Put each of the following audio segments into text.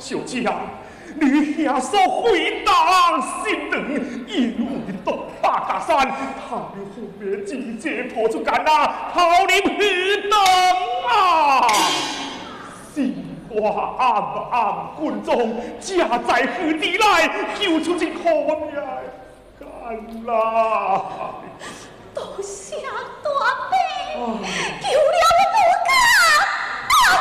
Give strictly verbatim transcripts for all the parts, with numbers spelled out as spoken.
小姐，你遐所回荡心肠，因为东巴加山，他了后面直接破出干啊，逃离虚灯啊！是我暗暗军中，家在府邸内，救出一可命干啦！ 多谢大伯，救了我母家，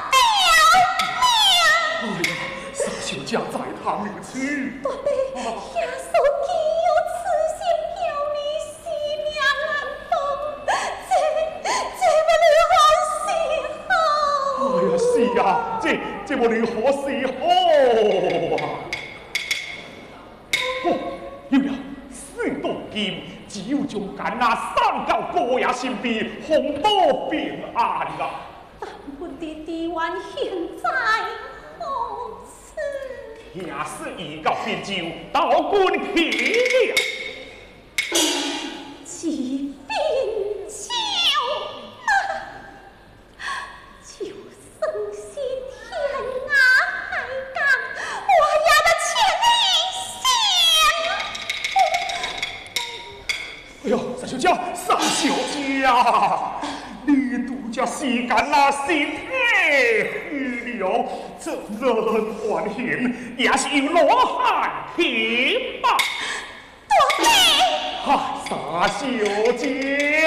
哎呀，三小姐在堂如此。 大伯，遐所既有此心叫你性命难保，这这要如何是好？ 哎呀，是啊，这这无如何是好啊？哦，有了，四道金，只有将干那送到哥爷身边，红保平安啦。 但阮的地湾现在何处？ 听说已到汴州，到军去了。 是汴州啊！就算是天涯海角，我也要千里哎呦，三小姐，三小姐，你拄则时间啊，身体虚了，这人还嫌，也是有罗汉天吧？ 大伯， 哈，三小姐。